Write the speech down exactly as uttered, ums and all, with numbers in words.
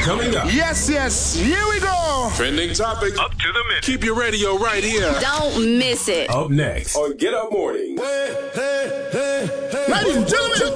Coming up. Yes, yes, here we go. Trending topics. Up to the minute. Keep your radio right here. Don't miss it. Up next on Get Up Morning. Hey, hey, hey, hey. Ladies and gentlemen.